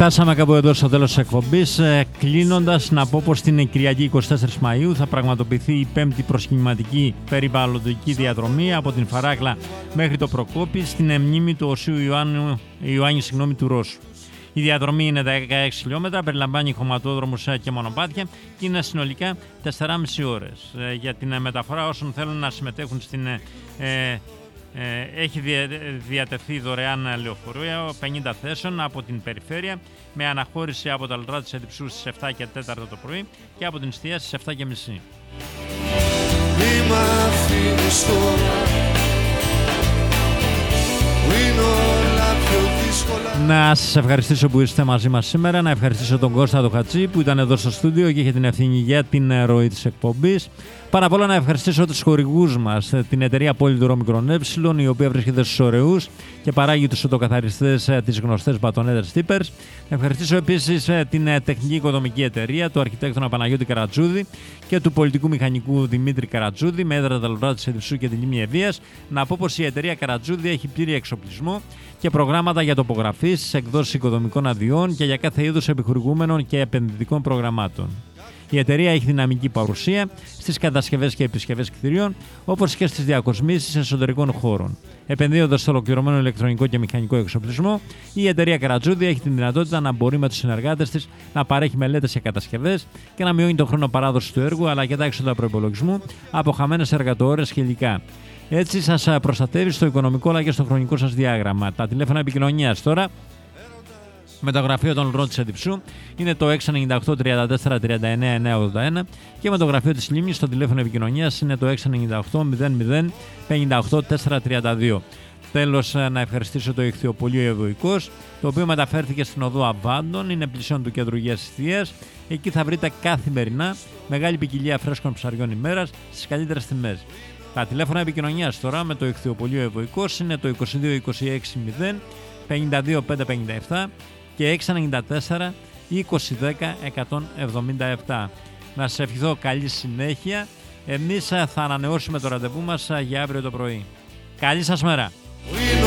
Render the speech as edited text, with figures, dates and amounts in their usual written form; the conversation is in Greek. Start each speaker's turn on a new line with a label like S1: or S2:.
S1: Φτάσαμε κάπου εδώ στο τέλος της εκπομπής. Κλείνοντας, να πω πως την Κυριακή 24 Μαΐου θα πραγματοποιηθεί η 5η προσκυνηματική περιβαλλοντική διαδρομή από την Φαράκλα μέχρι το Προκόπη στην μνήμη του Οσίου Ιωάννη του Ρώσου. Η διαδρομή είναι 16 χιλιόμετρα, περιλαμβάνει χωματόδρομους και μονοπάτια και είναι συνολικά 4,5 ώρες. Για την μεταφορά όσων θέλουν να συμμετέχουν έχει διατεθεί δωρεάν λεωφορείο 50 θέσεων από την περιφέρεια με αναχώρηση από τα Λουτρά της Εδιψού στις 7 και 4 το πρωί και από την Ιστία στις 7 και μισή. Να σας ευχαριστήσω που είστε μαζί μας σήμερα, να ευχαριστήσω τον Κώστα τον Χατζή που ήταν εδώ στο στούντιο και είχε την ευθύνη για την ροή της εκπομπής. Πάνω απ' όλα να ευχαριστήσω τους χορηγούς μας, την εταιρεία Πολυτουρό ΜΕ, η οποία βρίσκεται στους Ωρεούς και παράγει τους οτοκαθαριστές, τις γνωστές μπατονέτες Tippers. Να ευχαριστήσω επίσης την τεχνική οικοδομική εταιρεία του αρχιτέκτονα Παναγιώτη Καρατζούδη και του πολιτικού μηχανικού Δημήτρη Καρατζούδη με έδρα τα Λουτρά της Εδιψού και τη Λίμνη Ευβοίας. Να πω πως η εταιρεία Καρατζούδη έχει πλήρη εξοπλισμό και προγράμματα για τοπογραφής, εκδόσεις οικοδομικών αδειών και για κάθε είδους επιχορηγούμενων και επενδυτικών προγραμμάτων. Η εταιρεία έχει δυναμική παρουσία στις κατασκευές και επισκευές κτηρίων, όπως και στις διακοσμήσεις εσωτερικών χώρων. Επενδύοντας στο ολοκληρωμένο ηλεκτρονικό και μηχανικό εξοπλισμό, η εταιρεία Καρατζούδη έχει την δυνατότητα να μπορεί με τους συνεργάτες της να παρέχει μελέτες και κατασκευές και να μειώνει τον χρόνο παράδοσης του έργου αλλά και τα έξοδα προϋπολογισμού από χαμένες εργατοώρες και υλικά. Έτσι σας προστατεύει στο οικονομικό αλλά και στο χρονικό σας διάγραμμα. Τα τηλέφωνα επικοινωνίας τώρα με το γραφείο των Λουτρών της Εδιψού είναι το 698 34 39 981 και με το γραφείο της Λίμνης το τηλέφωνο επικοινωνίας είναι το 698 00 58 432. Τέλος, να ευχαριστήσω το Ιχθυοπωλείο Ευωικός, το οποίο μεταφέρθηκε στην οδό Αβάντων, είναι πλησιόν του κέντρου Υγείας Ιστίας. Εκεί θα βρείτε καθημερινά μεγάλη ποικιλία φρέσκων ψαριών ημέρας στις καλύτερες τιμές. Τα τηλέφωνα επικοινωνίας τώρα με το Ιχθυοπωλείο Ευωικός είναι το 22 26 0 52 557 και 694 2010 177. Να σας ευχηθώ καλή συνέχεια. Εμείς θα ανανεώσουμε το ραντεβού μας για αύριο το πρωί. Καλή σας μέρα.